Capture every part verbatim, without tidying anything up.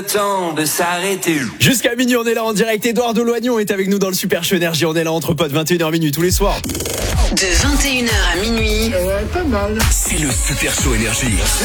Temps de s'arrêter. Jusqu'à minuit, on est là en direct. Édouard Deloignon est avec nous dans le Super Show Énergie. On est là entre potes, vingt et une heures minuit tous les soirs. De vingt et une heures à minuit. Ouais, pas mal. C'est le Super Show Énergie.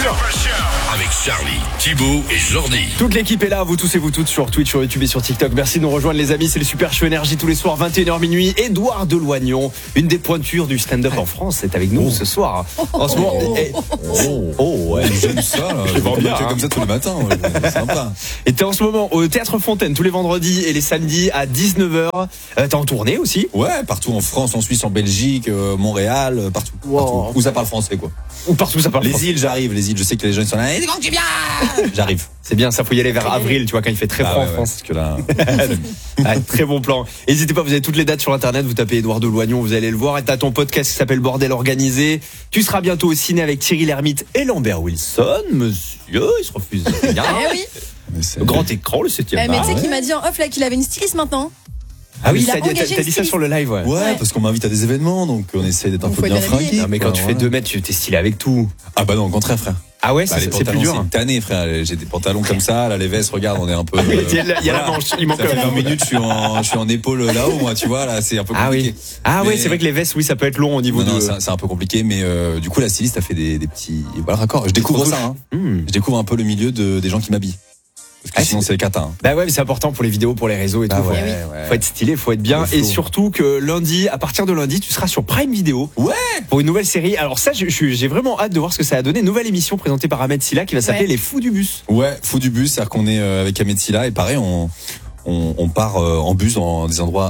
Avec Charlie, Thibaut et Jordi. Toute l'équipe est là, vous tous et vous toutes sur Twitch, sur YouTube et sur TikTok. Merci de nous rejoindre les amis, c'est le Super Show Énergie tous les soirs, vingt et une heures minuit. Édouard Deloignon, une des pointures du stand-up en France, est avec nous oh. ce soir. En ce moment, oh, et, oh, oh ouais, j'aime ça. Là. Je vais bien hein. comme ça tous les matins. Ouais. C'est sympa. Et t'es en ce moment au Théâtre Fontaine tous les vendredis et les samedis à dix-neuf heures. Euh, t'es en tournée aussi? Ouais, partout en France, en Suisse, en Belgique, euh, Montréal, euh, partout, wow. partout. Où ça parle français quoi. Ou partout ça parle les français. îles, j'arrive. Les îles, je sais que les gens ils sont là. Et quand tu viens, j'arrive. C'est bien, ça faut y aller vers avril, tu vois, quand il fait très ah froid ouais, en France. Ouais, parce que là... ah, très bon plan. N'hésitez pas, vous avez toutes les dates sur internet, vous tapez Édouard Deloignon, vous allez le voir. Et t'as ton podcast qui s'appelle Bordel Organisé. Tu seras bientôt au ciné avec Thierry Lhermitte et Lambert Wilson. Monsieur, il se refuse. Bien. Eh oui. Le grand écran, le septième. Eh, mais tu sais ouais. qu'il m'a dit en off là qu'il avait une styliste maintenant. Ah oui, t'as, t'as dit ça sur le live, ouais. Ouais, ouais. Parce qu'on m'invite à des événements, donc on essaie d'être un peu bien fringué. Non, mais quand tu fais deux mètres, tu t'es stylé avec tout. Ah bah non, au contraire, frère. Ah ouais, bah, c'est, c'est plus dur. C'est une tannée, frère. J'ai des pantalons comme ça, là, les vestes, regarde, on est un peu. Il y a, la, il y a la manche, il manque ça fait vingt minutes, je suis en, je suis en épaule là-haut, moi, tu vois, là, c'est un peu compliqué. Ah oui, ah mais... ouais, c'est vrai que les vestes, oui, ça peut être long au niveau non, de. Non, c'est, c'est un peu compliqué, mais euh, du coup, la styliste a fait des, des petits, voilà, raccords. Je découvre ça, hein. Mmh. Je découvre un peu le milieu de, des gens qui m'habillent. Parce que ah, sinon c'est, c'est le cata. Hein. Bah ouais, mais c'est important pour les vidéos, pour les réseaux et ah tout. Ouais, faut, ouais. faut être stylé, faut être bien. Et surtout que lundi, à partir de lundi, tu seras sur Prime Video. Ouais. Pour une nouvelle série. Alors ça, je, je, j'ai vraiment hâte de voir ce que ça a donné. Nouvelle émission présentée par Ahmed Silla qui va s'appeler ouais. Les Fous du Bus. Ouais, Fous du Bus, c'est-à-dire qu'on est avec Ahmed Silla et pareil, on, on, on part en bus dans des endroits.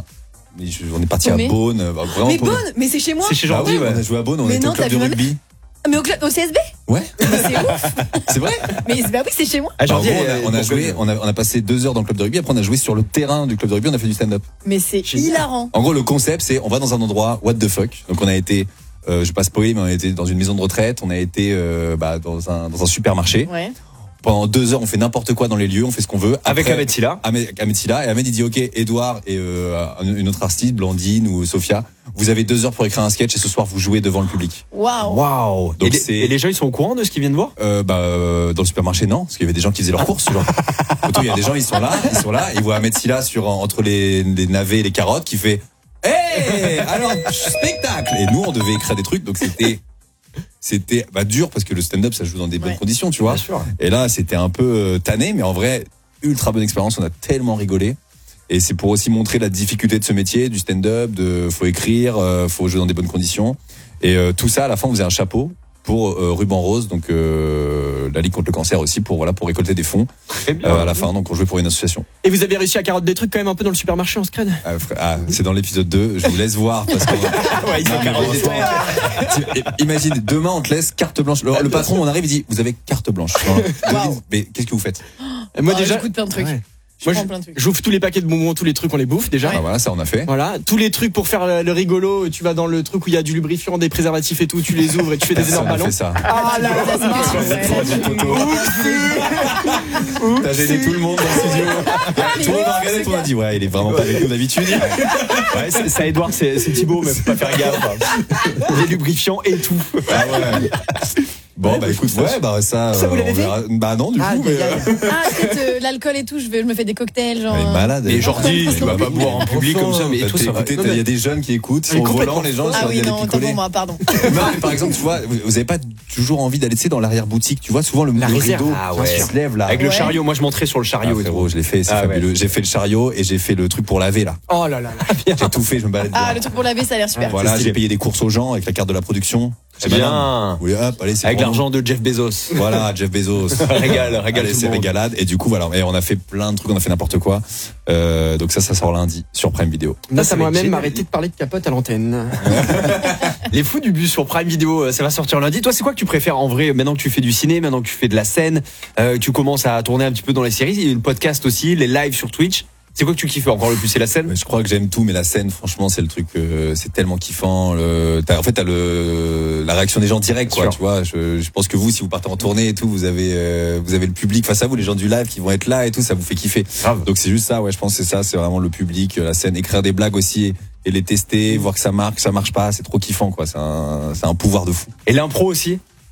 On est parti oh, à Beaune. Vraiment mais Beaune, mais c'est chez moi. C'est chez Jordi, bah oui, ouais. On a joué à Beaune, on était au club de rugby. Mais au, club, au C S B? Ouais. Mais c'est ouf. C'est vrai? Mais bah oui, c'est chez moi. Ah, genre, on a, on a joué, on a, on a passé deux heures dans le club de rugby. Après, on a joué sur le terrain du club de rugby. On a fait du stand-up. Mais c'est Génial. hilarant. En gros, le concept, c'est on va dans un endroit what the fuck. Donc, on a été, euh, je vais pas spoiler, mais on a été dans une maison de retraite. On a été euh, bah, dans un dans un supermarché. Ouais. Pendant deux heures, on fait n'importe quoi dans les lieux, on fait ce qu'on veut. Après, avec Ahmed Silla. Ahmed, Ahmed Silla. Et Ahmed, il dit, OK, Edouard et euh, une autre artiste, Blandine ou Sophia, vous avez deux heures pour écrire un sketch et ce soir, vous jouez devant le public. Waouh. Waouh. Donc, et, c'est... et les gens, ils sont au courant de ce qu'ils viennent voir? euh, Bah, euh, dans le supermarché, non. Parce qu'il y avait des gens qui faisaient leurs courses, genre. Surtout, il y a des gens, ils sont là, ils sont là, ils voient Ahmed Silla sur, entre les, les navets et les carottes qui fait, hey, alors, spectacle. Et nous, on devait écrire des trucs, donc c'était, c'était bah, dur parce que le stand-up ça joue dans des bonnes ouais. conditions, tu vois. Et là c'était un peu euh, tanné, mais en vrai ultra bonne expérience. On a tellement rigolé. Et c'est pour aussi montrer la difficulté de ce métier, du stand-up. De faut écrire, euh, faut jouer dans des bonnes conditions. Et euh, tout ça à la fin on faisait un chapeau pour euh, Ruban Rose, donc euh, la Ligue contre le cancer aussi pour voilà pour récolter des fonds euh, à la fin. Donc on jouait pour une association. Et vous avez réussi à carotte des trucs quand même un peu dans le supermarché en scred. Ah, ah, c'est dans l'épisode deux. Je vous laisse voir parce que ouais, il non, des imagine demain on te laisse carte blanche. Le, le patron on arrive il dit vous avez carte blanche. Wow. Mais qu'est-ce que vous faites? Et moi oh, déjà j'écoute plein de trucs. Ouais. Moi, j'ouvre tous les paquets de bonbons, tous les trucs, on les bouffe déjà. Ah, voilà, ça on a fait. Voilà, tous les trucs pour faire le rigolo. Tu vas dans le truc où il y a du lubrifiant, des préservatifs et tout. Tu les ouvres et tu fais des énormes ballons. Fait ça. Ah là là, t'as gêné tout le monde dans le studio. Tout le monde a regardé, on a dit ouais, il est vraiment pas avec nous d'habitude. Ouais, c'est, ça Edouard, c'est, c'est Thibaut, mais faut pas faire gaffe. Des lubrifiants et tout. Ah ouais. Bon bah écoute, ouais bah ça, ça vous l'avez fait verra... bah non du ah, coup mais euh... ah peut-être euh, l'alcool et tout je, vais, je me fais des cocktails genre elle est malade mais Jordi tu vas pas boire en public comme ça mais tout ça écoutez il y a des jeunes qui écoutent sont au volant les gens ah oui non autant pour moi pardon non mais par exemple tu vois vous avez pas toujours envie d'aller tu sais dans l'arrière boutique tu vois souvent le, la le rideau ah ouais. se lève là avec le chariot moi je montrais sur le chariot ah, frérot, je l'ai fait c'est ah, fabuleux ouais. J'ai fait le chariot et j'ai fait le truc pour laver là oh là là j'ai tout fait je me balade ah le truc pour laver ça a l'air super voilà j'ai payé des courses aux gens avec la carte de la production. C'est bien. Oui, hop, allez, c'est avec bon. L'argent de Jeff Bezos. Voilà, Jeff Bezos. Régale, régale. Allez, c'est régalade. Et du coup, voilà. Et on a fait plein de trucs, on a fait n'importe quoi. Euh, donc ça, ça sort lundi sur Prime Video. Ça, ça m'a même arrêté de parler de capote à l'antenne. Les Fous du Bus sur Prime Video, ça va sortir lundi. Toi, c'est quoi que tu préfères en vrai, maintenant que tu fais du ciné, maintenant que tu fais de la scène, euh, tu commences à tourner un petit peu dans les séries, il y a le podcast aussi, les lives sur Twitch. C'est quoi que tu kiffes encore le plus? C'est la scène? Je crois que j'aime tout, mais la scène, franchement, c'est le truc, euh, c'est tellement kiffant. Le, t'as, en fait, t'as le, la réaction des gens directs, quoi, tu vois. Je, je pense que vous, si vous partez en tournée et tout, vous avez, euh, vous avez le public face à vous, les gens du live qui vont être là et tout, ça vous fait kiffer. Grave. Donc c'est juste ça, ouais, je pense que c'est ça, c'est vraiment le public, la scène, écrire des blagues aussi. Et, et les tester, mmh. voir que ça marche, que ça marche pas, c'est trop kiffant, quoi. C'est un, c'est un pouvoir de fou. Et l'impro aussi?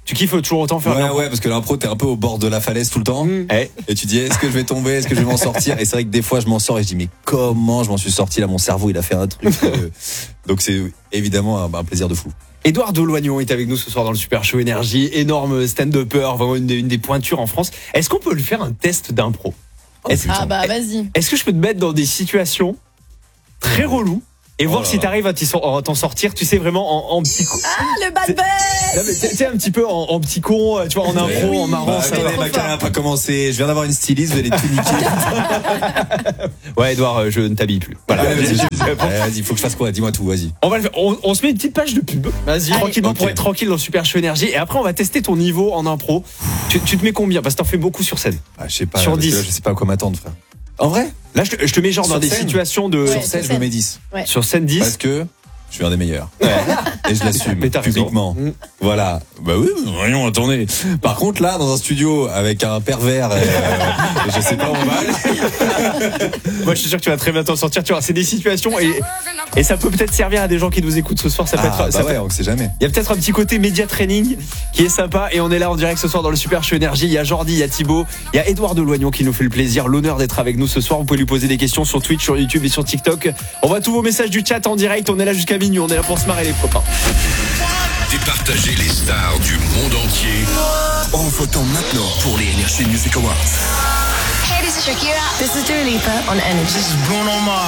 Tu kiffes toujours autant faire Ouais, l'impro. ouais, parce que l'impro, t'es un peu au bord de la falaise tout le temps. Eh. Et tu dis, est-ce que je vais tomber? Est-ce que je vais m'en sortir? Et c'est vrai que des fois, je m'en sors et je dis, mais comment je m'en suis sorti là? Mon cerveau, il a fait un truc. euh, Donc c'est évidemment un, un plaisir de fou. Édouard Deloignon est avec nous ce soir dans le Super Show Énergie. Énorme stand-upper, vraiment une des, une des pointures en France. Est-ce qu'on peut lui faire un test d'impro? Est-ce, Ah bah vas-y. est-ce que je peux te mettre dans des situations très reloues et Oh voir là si là. t'arrives à t'y sor- à t'en sortir, tu sais, vraiment en, en petit con. Ah, le bad Non, mais Tu sais, un petit peu en, en petit con, tu vois, en impro, oui. en marrant. Bah, ça attendez, va. trop ma carrière n'a pas commencé. Je viens d'avoir une styliste, vous allez tout niquer. Ouais, Édouard, euh, je ne t'habille plus. Voilà. Ouais, vas-y, Ouais, vas-y, faut que je fasse quoi? Dis-moi tout, vas-y. On va le faire. On, on se met une petite page de pub. Vas-y, tranquillement Ok. pour être tranquille dans le Super Show Énergie. Et après, on va tester ton niveau en impro. Tu, tu te mets combien? Parce que t'en fais beaucoup sur scène. Ah, je sais pas. Sur parce que dix. là, je sais pas à quoi m'attendre, frère. En vrai? Là, je te, je te mets genre Sur dans des scène situations de. Ouais. Sur scène, je me mets dix. Ouais. Sur scène dix. Parce que je suis un des meilleurs. Et je l'assume Mais t'as raison. publiquement. Mm. Voilà. Bah oui, mais voyons, attendez. Par contre, là, dans un studio avec un pervers, euh, je sais pas où on va aller. Moi, je suis sûr que tu vas très bien t'en sortir. Tu vois, c'est des situations et, et ça peut peut-être servir à des gens qui nous écoutent ce soir. Ça peut Ah, être. bah ça ouais, peut- on sait jamais. Il y a peut-être un petit côté média training qui est sympa et on est là en direct ce soir dans le Super Show Énergie. Il y a Jordi, il y a Thibaut, il y a Édouard Deloignon qui nous fait le plaisir, l'honneur d'être avec nous ce soir. Vous pouvez lui poser des questions sur Twitch, sur YouTube et sur TikTok. On voit tous vos messages du chat en direct. On est là jusqu'à minuit. On est là pour se marrer les copains. Départager les stars du monde entier en votant maintenant pour les Energy Music Awards. Hey, this is Shakira. This is Dua Lipa on Energy.